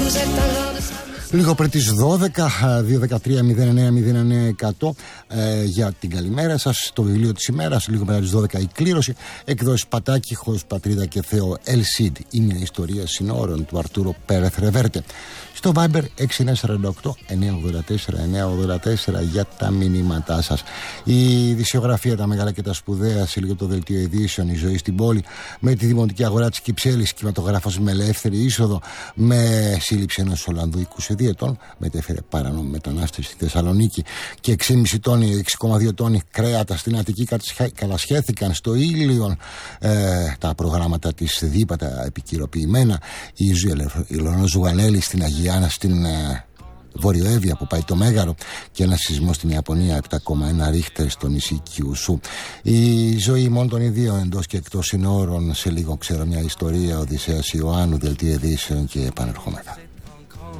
Λίγο πριν τις 12, 2-13-09-09-100 για την καλημέρα σας. Το βιβλίο της ημέρας, λίγο μετά τις 12 η κλήρωση. Εκδόσεις Πατάκη, χωρίς πατρίδα και Θεό. El Cid, η μια ιστορία συνόρων του Αρτούρο Πέρεθ Ρεβέρτε. Στο Viber 6948-984-984 για τα μηνύματά σας. Η ειδησιογραφία, τα μεγάλα και τα σπουδαία, σε λίγο το δελτίο ειδήσεων, η ζωή στην πόλη, με τη δημοτική αγορά της Κυψέλης, κινηματογράφος με ελεύθερη είσοδο, με σύλληψη ενός Ολλανδού 22 ετών, μετέφερε παράνομη μετανάστευση στη Θεσσαλονίκη, και 6,5 τόνοι, 6,2 τόνοι κρέατα στην Αττική καλασχέθηκαν. Στο Ήλιον τα προγράμματα της ΔΥΠΑ, τα επικυροποιημένα. Η Ηλona Ζουγανέλη στην Αγιάνα, στην Βορειοεύβοια που πάει το Μέγαρο, και ένα σεισμό στην Ιαπωνία 7,1 ρίχτερ στο νησί Κιουσού. Η ζωή μόνο των ιδίων εντός και εκτός συνόρων. Σε λίγο ξέρω μια ιστορία, Οδυσσέας Ιωάννου, δελτίο ειδήσεων, και επανερχόμεθα.